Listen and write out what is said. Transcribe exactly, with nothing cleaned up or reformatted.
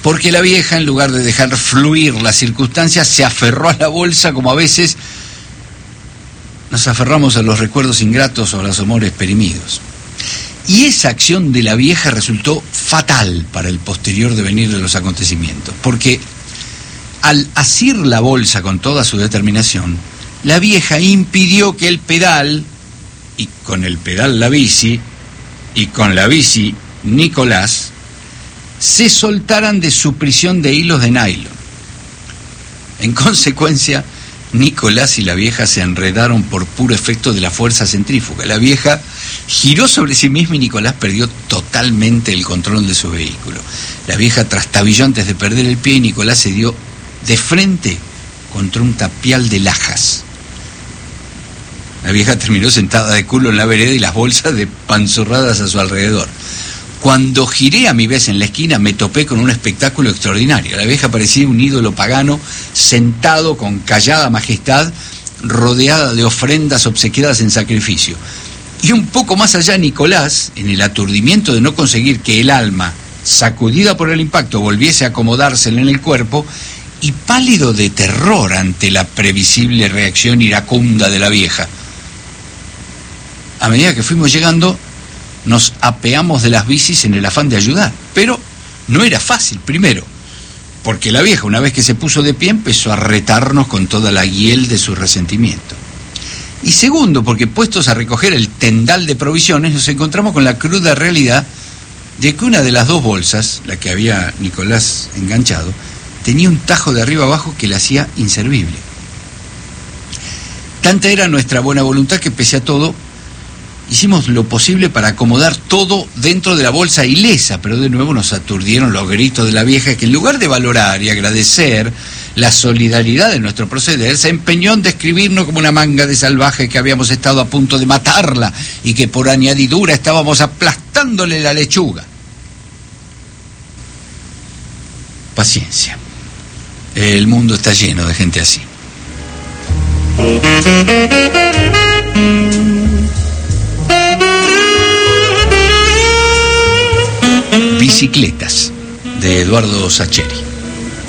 porque la vieja, en lugar de dejar fluir las circunstancias, se aferró a la bolsa como a veces nos aferramos a los recuerdos ingratos o a los amores perimidos. Y esa acción de la vieja resultó fatal para el posterior devenir de los acontecimientos, porque al asir la bolsa con toda su determinación, la vieja impidió que el pedal, y con el pedal la bici, y con la bici Nicolás, se soltaran de su prisión de hilos de nylon. En consecuencia, Nicolás y la vieja se enredaron por puro efecto de la fuerza centrífuga. La vieja giró sobre sí misma y Nicolás perdió totalmente el control de su vehículo. La vieja trastabilló antes de perder el pie y Nicolás se dio de frente contra un tapial de lajas. La vieja terminó sentada de culo en la vereda y las bolsas despanzurradas a su alrededor. Cuando giré a mi vez en la esquina, me topé con un espectáculo extraordinario. La vieja parecía un ídolo pagano, sentado con callada majestad, rodeada de ofrendas obsequiadas en sacrificio. Y un poco más allá, Nicolás, en el aturdimiento de no conseguir que el alma, sacudida por el impacto, volviese a acomodársele en el cuerpo, y pálido de terror ante la previsible reacción iracunda de la vieja. A medida que fuimos llegando, nos apeamos de las bicis en el afán de ayudar, pero no era fácil, primero, porque la vieja, una vez que se puso de pie, empezó a retarnos con toda la hiel de su resentimiento. Y segundo, porque puestos a recoger el tendal de provisiones, nos encontramos con la cruda realidad de que una de las dos bolsas, la que había Nicolás enganchado, tenía un tajo de arriba abajo que la hacía inservible. Tanta era nuestra buena voluntad que, pese a todo, hicimos lo posible para acomodar todo dentro de la bolsa ilesa, pero de nuevo nos aturdieron los gritos de la vieja, que en lugar de valorar y agradecer la solidaridad de nuestro proceder, se empeñó en describirnos como una manga de salvajes que habíamos estado a punto de matarla y que por añadidura estábamos aplastándole la lechuga. Paciencia. El mundo está lleno de gente así. Bicicletas, de Eduardo Sacheri.